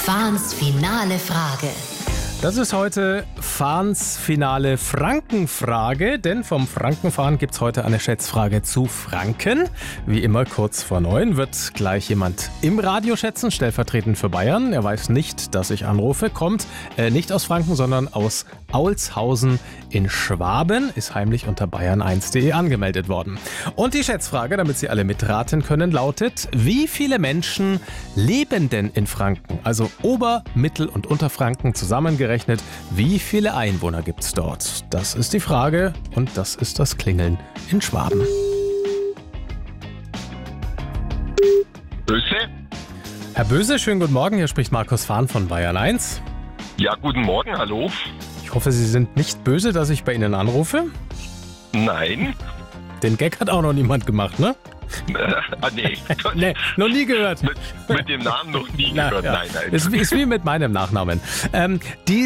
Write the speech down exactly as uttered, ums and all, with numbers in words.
Fahns finale Frage. Das ist heute Fahns finale Frankenfrage, denn vom Frankenfahren gibt es heute eine Schätzfrage zu Franken. Wie immer kurz vor neun wird gleich jemand im Radio schätzen, stellvertretend für Bayern. Er weiß nicht, dass ich anrufe, kommt äh, nicht aus Franken, sondern aus Aulzhausen in Schwaben, ist heimlich unter bayern eins punkt de angemeldet worden. Und die Schätzfrage, damit Sie alle mitraten können, lautet: Wie viele Menschen leben denn in Franken? Also Ober-, Mittel- und Unterfranken zusammengerechnet. Wie viele Einwohner gibt es dort? Das ist die Frage und das ist das Klingeln in Schwaben. Böse? Herr Böse, schönen guten Morgen. Hier spricht Markus Fahn von Bayern eins. Ja, guten Morgen, hallo. Ich hoffe, Sie sind nicht böse, dass ich bei Ihnen anrufe. Nein. Den Gag hat auch noch niemand gemacht, ne? Äh, ah, nee. Nee, noch nie gehört. mit, mit dem Namen noch nie Na, gehört. ja. Nein, nein. Ist, ist wie mit meinem Nachnamen. Ähm, die